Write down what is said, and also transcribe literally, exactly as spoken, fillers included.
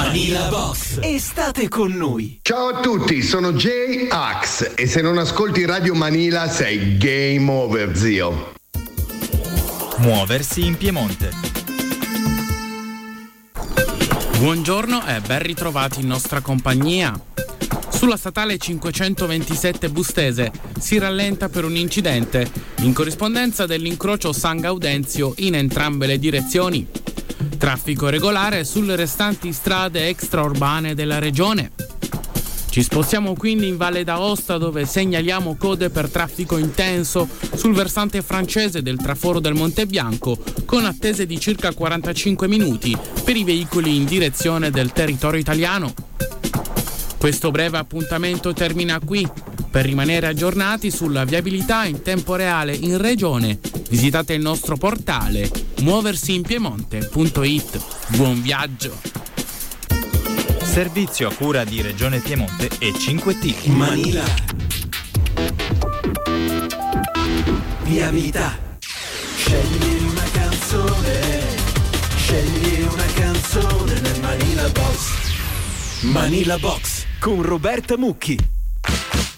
Manila Box. Estate con noi. Ciao a tutti, sono J-Ax e se non ascolti Radio Manila sei game over, zio. Muoversi in Piemonte. Buongiorno e ben ritrovati in nostra compagnia. Sulla statale cinquecentoventisette Bustese si rallenta per un incidente in corrispondenza dell'incrocio San Gaudenzio in entrambe le direzioni. Traffico regolare sulle restanti strade extraurbane della regione. Ci spostiamo quindi in Valle d'Aosta, dove segnaliamo code per traffico intenso sul versante francese del traforo del Monte Bianco, con attese di circa quarantacinque minuti per i veicoli in direzione del territorio italiano. Questo breve appuntamento termina qui. Per rimanere aggiornati sulla viabilità in tempo reale in regione, visitate il nostro portale muoversiinpiemonte punto it. Buon viaggio! Servizio a cura di Regione Piemonte e cinque T. Manila. Viabilità. Scegli una canzone, scegli una canzone nel Manila Box. Manila Box con Roberta Mucchi.